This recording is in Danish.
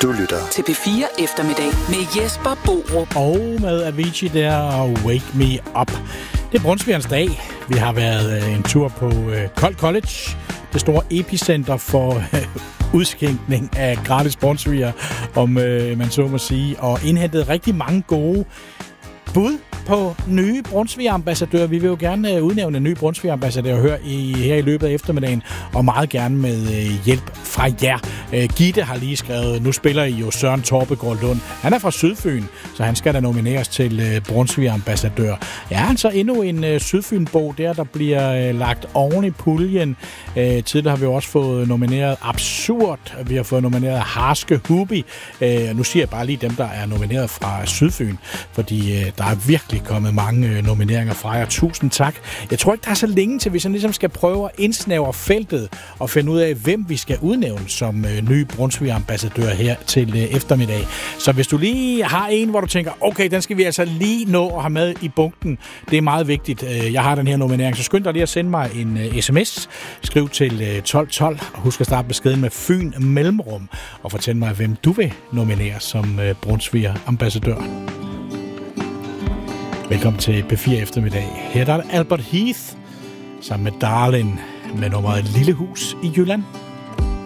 Du lytter til P4 Eftermiddag med Jesper Borup. Og med Avicii der og Wake Me Up. Det er Brunsvigerens dag. Vi har været en tur på Kold College, det store epicenter for udskænkning af gratis brunsviger, om man så må sige, og indhentet rigtig mange gode bud på nye brunsvigerambassadører. Vi vil jo gerne udnævne en ny brunsvigerambassadør her i løbet af eftermiddagen, og meget gerne med hjælp fra jer. Gitte har lige skrevet, nu spiller I jo Søren Torpegaard Lund. Han er fra Sydfyn, så han skal da nomineres til brunsvigerambassadør. Ja, altså endnu en Sydfyn-bog der bliver lagt oven i puljen. Tidligere har vi også fået nomineret Absurd. Vi har fået nomineret Harske Hubi. Nu siger jeg bare lige dem, der er nomineret fra Sydfyn, fordi der er virkelig kommet mange nomineringer fra jer. Tusind tak. Jeg tror ikke, der er så længe til, vi sådan ligesom skal prøve at indsnævre feltet og finde ud af, hvem vi skal udnævne som ny brunsvigerambassadør her til eftermiddag. Så hvis du lige har en, hvor du tænker, okay, den skal vi altså lige nå at have med i bunken. Det er meget vigtigt. Jeg har den her nominering, så skynd dig lige at sende mig en sms. Skriv til 1212 og husk at starte beskeden med Fyn Mellemrum og fortæl mig, hvem du vil nominere som brunsvigerambassadør. Velkommen til P4 Eftermiddag. Her er der Albert Heath sammen med Darlin med nummeret Lille Hus i Jylland.